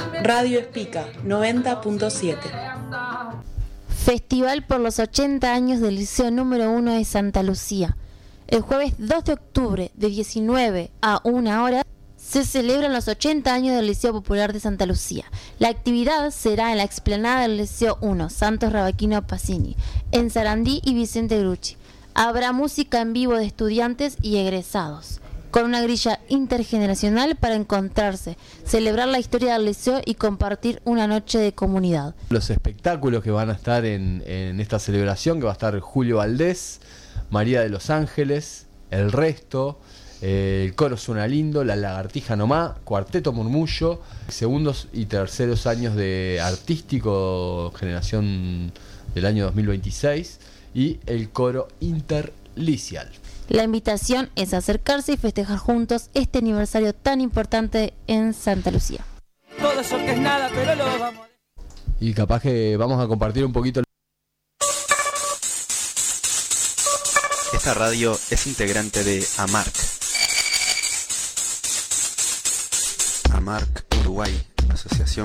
Radio Espica 90.7. Festival por los 80 años del Liceo número 1 de Santa Lucía. El jueves 2 de octubre de 19 a 1 hora se celebran los 80 años del Liceo Popular de Santa Lucía. La actividad será en la explanada del Liceo 1, Santos Rabaquino Pacini, en Sarandí y Vicente Grucci. Habrá música en vivo de estudiantes y egresados, con una grilla intergeneracional para encontrarse, celebrar la historia del liceo y compartir una noche de comunidad. Los espectáculos que van a estar en esta celebración, que va a estar Julio Valdés, María de los Ángeles, El Resto, el Coro Suena Lindo, La Lagartija Nomá, Cuarteto Murmullo, segundos y terceros años de artístico, generación del año 2026, y el Coro Interlicial. La invitación es acercarse y festejar juntos este aniversario tan importante en Santa Lucía. Todo eso que es nada, pero lo vamos a... Y capaz que vamos a compartir un poquito. Esta radio es integrante de AMARC. AMARC Uruguay, Asociación